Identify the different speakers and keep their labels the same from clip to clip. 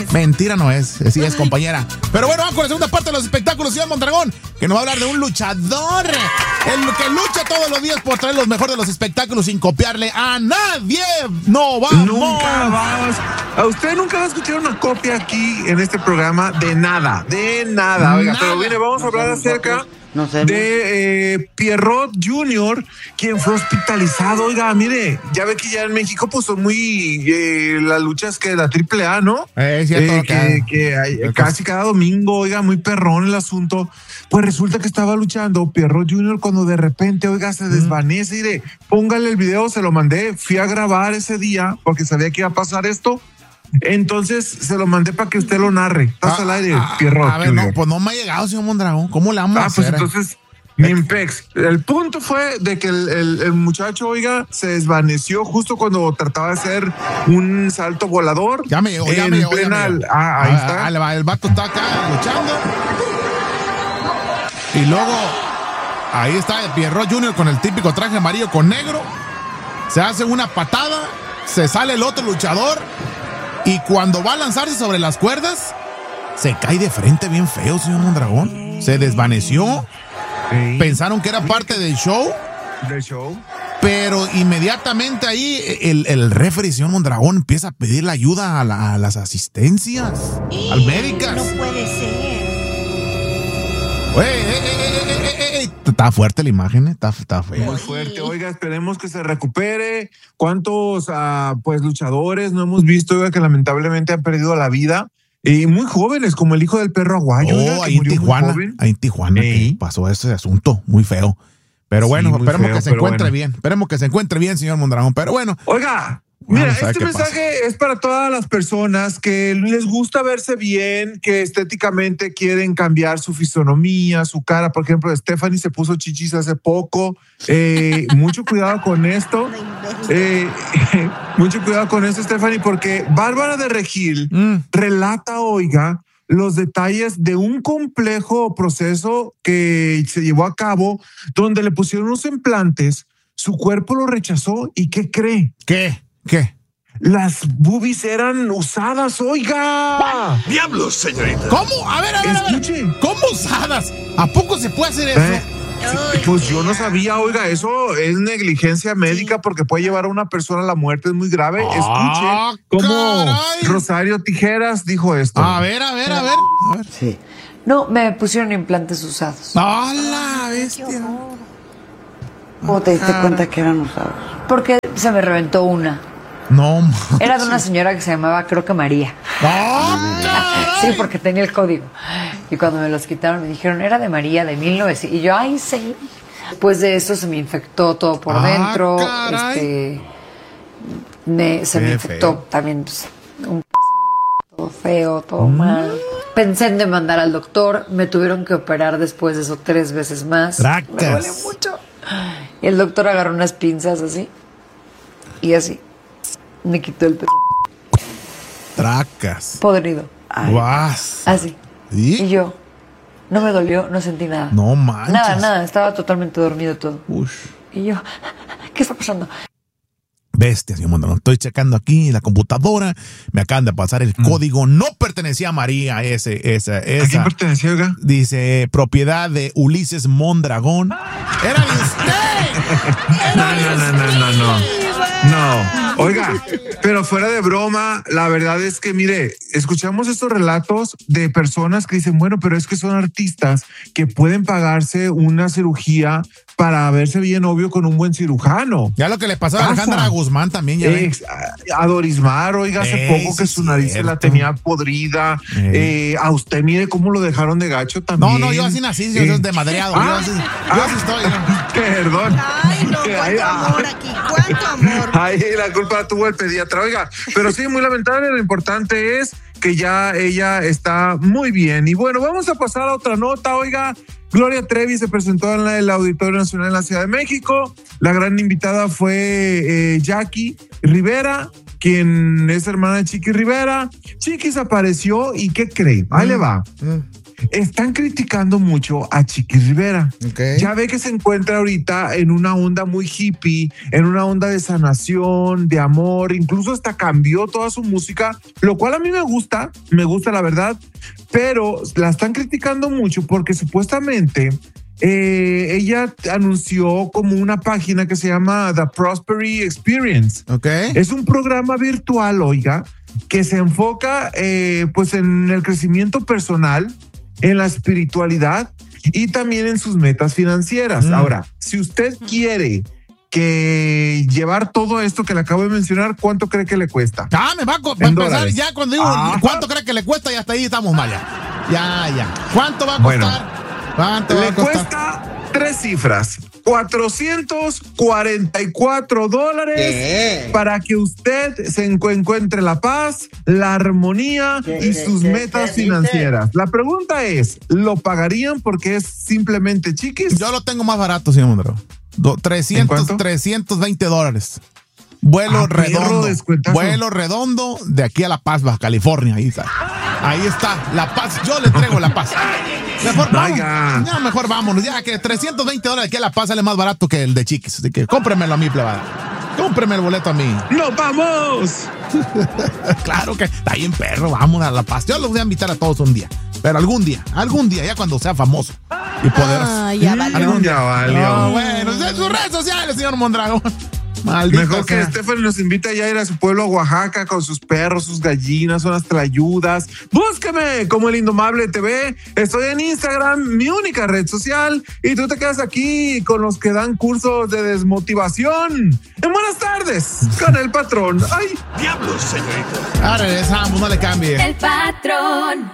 Speaker 1: Mentira no es, sí es, compañera. Pero bueno, vamos con la segunda parte de los espectáculos, señor Mondragón, que nos va a hablar de un luchador, el que lucha todos los días por traer los mejores de los espectáculos sin copiarle a nadie. No vamos.
Speaker 2: Nunca vas. A usted nunca va a escuchar una copia aquí en este programa de nada. Oiga, pero mire, vamos a hablar acerca de Pierrot Jr., quien fue hospitalizado. Oiga, mire, ya ve que ya en México pues son muy las luchas que la AAA, ¿no?
Speaker 1: Cierto,
Speaker 2: que hay, casi cada domingo, oiga, muy perrón el asunto. Pues resulta que estaba luchando Pierrot Jr. cuando de repente, oiga, se desvanece. Mire, póngale el video, se lo mandé. Fui a grabar ese día porque sabía que iba a pasar esto. Entonces se lo mandé para que usted lo narre. Estás al aire, Pierrot.
Speaker 1: A ver, no, pues no me ha llegado, señor Mondragón. ¿Cómo le vamos a hacer?
Speaker 2: Pues entonces, Nimpex. El punto fue de que el muchacho, oiga, se desvaneció justo cuando trataba de hacer un salto volador.
Speaker 1: Ya me llegó.
Speaker 2: Ahí está.
Speaker 1: El vato está acá luchando. Y luego, ahí está Pierrot Jr. con el típico traje amarillo con negro. Se hace una patada, se sale el otro luchador. Y cuando va a lanzarse sobre las cuerdas, se cae de frente bien feo, señor Mondragón. Se desvaneció. Pensaron que era parte del show. Pero inmediatamente ahí el referee, señor Mondragón, empieza a pedir la ayuda a las asistencias, al médicas.
Speaker 3: No puede ser.
Speaker 1: Está fuerte la imagen, está fea.
Speaker 2: Muy fuerte, oiga, esperemos que se recupere. ¿Cuántos pues luchadores no hemos visto, oiga, que lamentablemente han perdido la vida? Y muy jóvenes, como el hijo del perro Aguayo. Oiga,
Speaker 1: ahí en Tijuana que pasó ese asunto, muy feo. Pero bueno, esperemos que se encuentre bien. Esperemos que se encuentre bien, señor Mondragón. Pero bueno.
Speaker 2: Oiga, mira, este mensaje es para todas las personas que les gusta verse bien, que estéticamente quieren cambiar su fisonomía, su cara. Por ejemplo, Stephanie se puso chichis hace poco. Mucho cuidado con esto. Mucho cuidado con esto, Stephanie, porque Bárbara de Regil relata, oiga, los detalles de un complejo proceso que se llevó a cabo donde le pusieron unos implantes, su cuerpo lo rechazó y ¿qué cree?
Speaker 1: ¿Qué?
Speaker 2: Las boobies eran usadas, oiga.
Speaker 4: ¡Diablos, señorita!
Speaker 1: ¿Cómo? A ver.
Speaker 2: Escuche.
Speaker 1: ¿Cómo usadas? ¿A poco se puede hacer eso?
Speaker 2: Pues yo no sabía, oiga, eso es negligencia médica porque puede llevar a una persona a la muerte, es muy grave. Escuche cómo Rosario Tijeras dijo esto.
Speaker 1: A ver.
Speaker 5: Sí. No, me pusieron implantes usados.
Speaker 1: ¡Ah, la bestia!
Speaker 5: ¿Cómo te diste cuenta que eran usados? Porque se me reventó una.
Speaker 1: No.
Speaker 5: Era de una señora que se llamaba, creo que María. Sí, porque tenía el código. Y cuando me los quitaron me dijeron, era de María, de 1900. Y yo, ay, sí. Después de eso se me infectó todo por dentro. Se me infectó feo. También pues, todo feo, todo mal. Pensé en demandar al doctor. Me tuvieron que operar después de eso 3 veces más.
Speaker 1: Tracas.
Speaker 5: Me duele mucho. Y el doctor agarró unas pinzas así. Y así. Me quitó el peso.
Speaker 1: Tracas.
Speaker 5: Podrido.
Speaker 1: Guas.
Speaker 5: Así.
Speaker 1: ¿Sí?
Speaker 5: Y yo, no me dolió, no sentí nada.
Speaker 1: No manches.
Speaker 5: Nada, estaba totalmente dormido todo.
Speaker 1: Ush.
Speaker 5: Y yo, ¿qué está pasando?
Speaker 1: Bestia, señor Mondragón. Estoy checando aquí en la computadora. Me acaban de pasar el código. No pertenecía a María esa.
Speaker 2: ¿A quién pertenecía, oiga?
Speaker 1: Dice, propiedad de Ulises Mondragón. ¡Era de usted!
Speaker 2: No. Oiga, pero fuera de broma, la verdad es que, mire, escuchamos estos relatos de personas que dicen, bueno, pero es que son artistas que pueden pagarse una cirugía para verse bien obvio con un buen cirujano.
Speaker 1: Ya lo que le pasó a Alejandra Guzmán también. Ya
Speaker 2: a Dorismar, oiga, hace poco que su nariz se la tenía podrida. A usted, mire cómo lo dejaron de gacho también.
Speaker 1: No, yo así nací, yo soy de madreado. Yo así estoy.
Speaker 2: Perdón.
Speaker 3: Ay, no, cuánto amor aquí, cuánto amor.
Speaker 2: Ay, la culpa la tuvo el pediatra, oiga. Pero sí, muy lamentable, lo importante es que ya ella está muy bien. Y bueno, vamos a pasar a otra nota, oiga. Gloria Trevi se presentó en el Auditorio Nacional en la Ciudad de México. La gran invitada fue Jackie Rivera, quien es hermana de Chiqui Rivera. Chiquis apareció y ¿qué cree? Ahí le va. están criticando mucho a Chiqui Rivera.
Speaker 1: Okay.
Speaker 2: Ya ve que se encuentra ahorita en una onda muy hippie, en una onda de sanación, de amor, incluso hasta cambió toda su música, lo cual a mí me gusta la verdad, pero la están criticando mucho porque supuestamente ella anunció como una página que se llama The Prosperity Experience.
Speaker 1: Okay.
Speaker 2: Es un programa virtual, oiga, que se enfoca pues en el crecimiento personal, en la espiritualidad y también en sus metas financieras. Ahora, si usted quiere que llevar todo esto que le acabo de mencionar, ¿cuánto cree que le cuesta?
Speaker 1: Me va a empezar ya cuando digo cuánto cree que le cuesta y hasta ahí estamos mal ya. ¿Cuánto va a costar? ¿Cuánto va a costar?
Speaker 2: Cuesta 3 cifras. $444 para que usted se encuentre la paz, la armonía y sus metas financieras. La pregunta es, ¿lo pagarían porque es simplemente Chiquis?
Speaker 1: Yo lo tengo más barato, señor Mondragón. $320. Vuelo redondo. Vuelo redondo de aquí a La Paz, Baja California. Ahí está, La Paz. Yo le traigo La Paz. Mejor vámonos. Ya que $320 de aquí a La Paz sale más barato que el de Chiquis. Así que cómpremelo a mí, plebada. Cómpreme el boleto a mí.
Speaker 2: ¡Nos vamos!
Speaker 1: Claro que está bien, perro. Vamos a La Paz. Yo los voy a invitar a todos un día. Pero algún día, ya cuando sea famoso y poderoso.
Speaker 3: Ya valió.
Speaker 2: Algún día valió.
Speaker 1: No, bueno, en sus redes sociales, señor Mondragón. Maldito
Speaker 2: Mejor
Speaker 1: sea.
Speaker 2: que Stephanie nos invita ya a ir a su pueblo, Oaxaca, con sus perros, sus gallinas, unas tlayudas. Búsqueme como El Indomable TV. Estoy en Instagram, mi única red social. Y tú te quedas aquí con los que dan cursos de desmotivación. En Buenas Tardes, con el patrón. ¡Ay, diablos, señorita!
Speaker 1: Ahora regresamos, no le cambie.
Speaker 4: El patrón.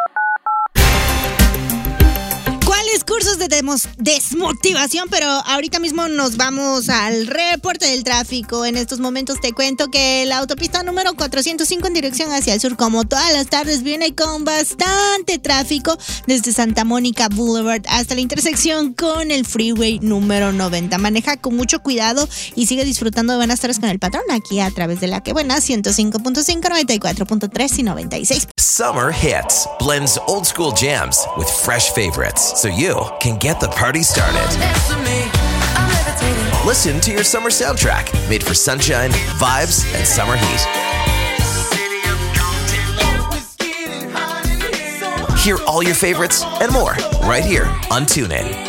Speaker 3: ¿Cuáles cursos de desmotivación? Pero ahorita mismo nos vamos al reporte del tráfico. En estos momentos te cuento que la autopista número 405 en dirección hacia el sur, como todas las tardes, viene con bastante tráfico desde Santa Mónica Boulevard hasta la intersección con el freeway número 90. Maneja con mucho cuidado y sigue disfrutando de Buenas Tardes con el patrón aquí a través de La Que Buena 105.5, 94.3 y 96.
Speaker 6: Summer Hits blends old school jams with fresh favorites, so you can get the party started. Listen to your summer soundtrack, made for sunshine, vibes, and summer heat. Hear all your favorites and more right here on TuneIn.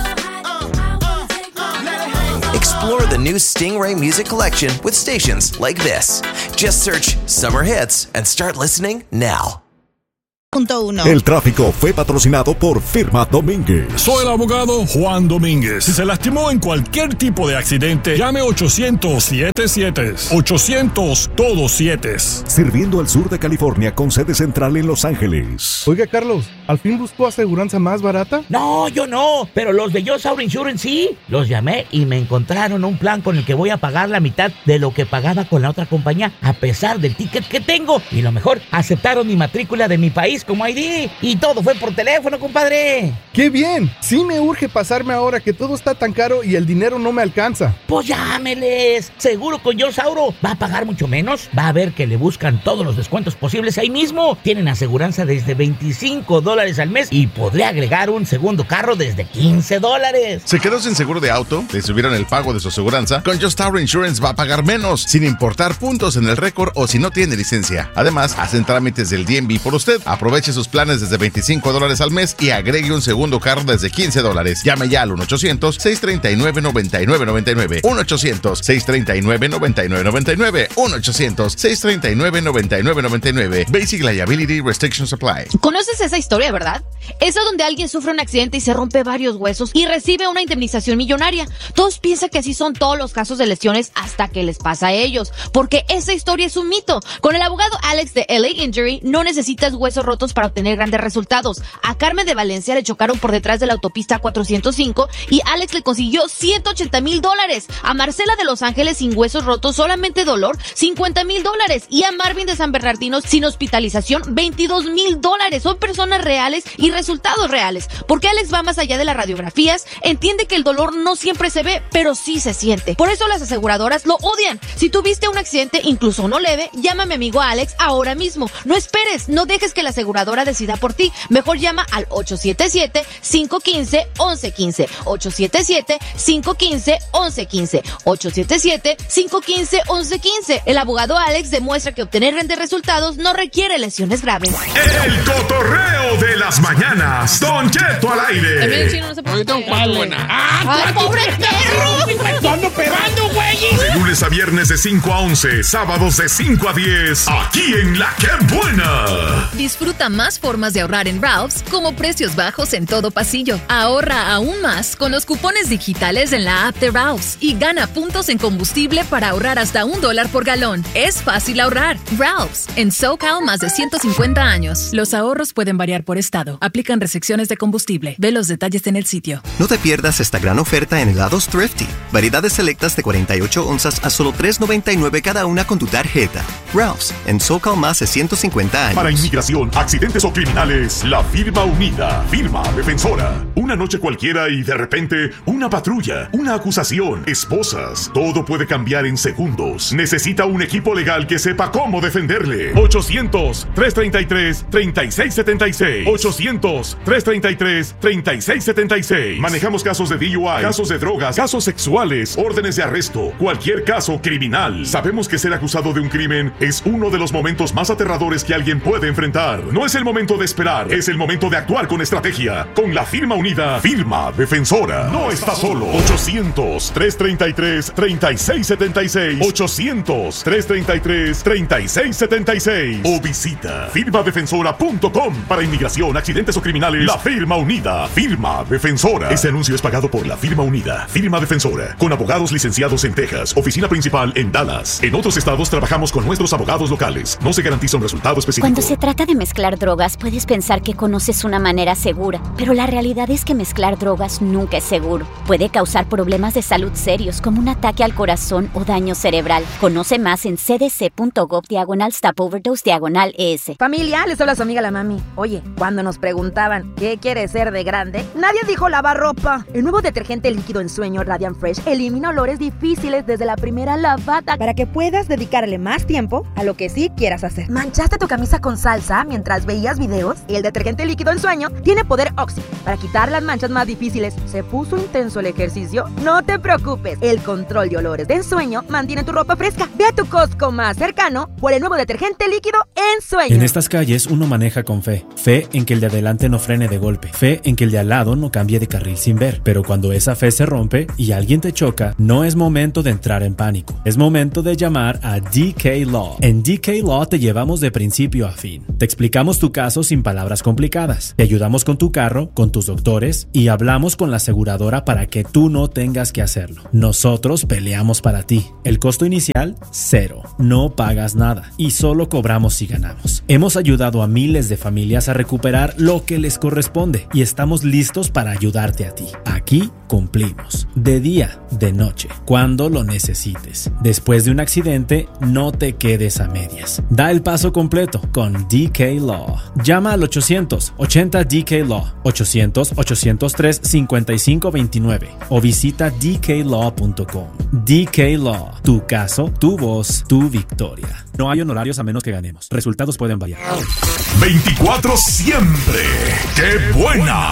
Speaker 6: Explore the new Stingray Music Collection with stations like this. Just search Summer Hits and start listening now.
Speaker 7: El tráfico fue patrocinado por Firma Domínguez.
Speaker 8: Soy el abogado Juan Domínguez. Si se lastimó en cualquier tipo de accidente, llame 800-77. 800 todos 7.
Speaker 7: Sirviendo al sur de California con sede central en Los Ángeles.
Speaker 9: Oiga, Carlos, ¿al fin buscó aseguranza más barata?
Speaker 10: No, yo no, pero los de Just Auto Insurance sí. Los llamé y me encontraron un plan con el que voy a pagar la mitad de lo que pagaba con la otra compañía, a pesar del ticket que tengo. Y lo mejor, aceptaron mi matrícula de mi país como ID. Y todo fue por teléfono, compadre.
Speaker 9: ¡Qué bien! Sí me urge pasarme ahora que todo está tan caro y el dinero no me alcanza.
Speaker 10: Pues llámeles. Seguro con Just Auto va a pagar mucho menos. Va a ver que le buscan todos los descuentos posibles ahí mismo. Tienen aseguranza desde $25 al mes y podré agregar un segundo carro desde $15.
Speaker 11: ¿Se quedó sin seguro de auto? ¿Le subieron el pago de su aseguranza? Con Just Auto Insurance va a pagar menos, sin importar puntos en el récord o si no tiene licencia. Además, hacen trámites del DMV por usted. Aproveche sus planes desde $25 al mes y agregue un segundo carro desde $15. Llame ya al 1-800-639-9999. 1-800-639-9999. 1-800-639-9999. Basic Liability Restrictions Apply.
Speaker 4: ¿Conoces esa historia, verdad? Esa donde alguien sufre un accidente y se rompe varios huesos y recibe una indemnización millonaria. Todos piensan que así son todos los casos de lesiones hasta que les pasa a ellos, porque esa historia es un mito. Con el abogado Alex de LA Injury no necesitas huesos rotos para obtener grandes resultados. A Carmen de Valencia le chocaron por detrás de la autopista 405 y Alex le consiguió $180,000. A Marcela de Los Ángeles sin huesos rotos, solamente dolor, $50,000. Y a Marvin de San Bernardino sin hospitalización, $22,000. Son personas reales y resultados reales. Porque Alex va más allá de las radiografías, entiende que el dolor no siempre se ve, pero sí se siente. Por eso las aseguradoras lo odian. Si tuviste un accidente, incluso no leve, llama a mi amigo Alex ahora mismo. No esperes, no dejes que la aseguradora aseguradora decida por ti. Mejor llama al 877-515-1115. 877-515-1115. 877-515-1115. El abogado Alex demuestra que obtener grandes resultados no requiere lesiones graves.
Speaker 12: El cotorreo de las mañanas. Don Cheto al aire.
Speaker 13: Ahorita un cuarto buena. ¡Ay, pobre perro! ¡Ando perrando, güey!
Speaker 12: De lunes a viernes de 5 a 11, sábados de 5 a 10, aquí en La Qué Buena.
Speaker 14: Disfruta más formas de ahorrar en Ralph's, como precios bajos en todo pasillo. Ahorra aún más con los cupones digitales en la app de Ralph's y gana puntos en combustible para ahorrar hasta $1 por galón. Es fácil ahorrar. Ralph's, en SoCal más de 150 años.
Speaker 15: Los ahorros pueden variar por estado. Aplican restricciones de combustible. Ve los detalles en el sitio.
Speaker 16: No te pierdas esta gran oferta en helados Thrifty. Variedades selectas de 48 onzas a solo $3.99 cada una con tu tarjeta. Ralph's, en SoCal más de 150 años.
Speaker 12: Para inmigración, accidentes o criminales, la firma unida, firma defensora. Una noche cualquiera y de repente una patrulla, una acusación, esposas. Todo puede cambiar en segundos. Necesita un equipo legal que sepa cómo defenderle. 800-333-3676. 800-333-3676. Manejamos casos de DUI, casos de drogas, casos sexuales, órdenes de arresto, cualquier caso criminal. Sabemos que ser acusado de un crimen es uno de los momentos más aterradores que alguien puede enfrentar. No es el momento de esperar, es el momento de actuar con estrategia. Con la firma unida, firma defensora. No está solo. 800-333-3676. 800-333-3676. O visita firmadefensora.com. Para inmigración, accidentes o criminales, la firma unida, firma defensora. Este anuncio es pagado por la firma unida, firma defensora, con abogados licenciados en Texas, oficina principal en Dallas. En otros estados trabajamos con nuestros abogados locales. No se garantiza un resultado específico.
Speaker 17: Cuando se trata de mezclar drogas, puedes pensar que conoces una manera segura, pero la realidad es que mezclar drogas nunca es seguro. Puede causar problemas de salud serios como un ataque al corazón o daño cerebral. Conoce más en cdc.gov/stopoverdose/ES.
Speaker 18: Familia, les habla su amiga la mami. Oye, cuando nos preguntaban ¿qué quieres ser de grande? Nadie dijo lavar ropa. El nuevo detergente líquido en sueño Radiant Fresh elimina olores difíciles desde la primera lavada para que puedas dedicarle más tiempo a lo que sí quieras hacer. ¿Manchaste tu camisa con salsa mientras veías videos? El detergente líquido en sueño tiene poder Oxy para quitar las manchas más difíciles. ¿Se puso intenso el ejercicio? No te preocupes. El control de olores de ensueño mantiene tu ropa fresca. Ve a tu Costco más cercano por el nuevo detergente líquido en sueño.
Speaker 19: En estas calles uno maneja con fe. Fe en que el de adelante no frene de golpe. Fe en que el de al lado no cambie de carril sin ver. Pero cuando esa fe se rompe y alguien te choca, no es momento de entrar en pánico. Es momento de llamar a DK Law. En DK Law te llevamos de principio a fin. Te explicamos tu caso sin palabras complicadas. Te ayudamos con tu carro, con tus doctores y hablamos con la aseguradora para que tú no tengas que hacerlo. Nosotros peleamos para ti. El costo inicial, 0. No pagas nada y solo cobramos si ganamos. Hemos ayudado a miles de familias a recuperar lo que les corresponde y estamos listos para ayudarte a ti. Aquí cumplimos. De día, de noche, cuando lo necesites. Después de un accidente, no te quedes a medias. Da el paso completo con DK Law. Llama al 800-80-DK-LAW, 800-803-5529 o visita dklaw.com. DK Law, tu caso, tu voz, tu victoria. No hay honorarios a menos que ganemos. Resultados pueden variar.
Speaker 12: 24 siempre. ¡Qué buena!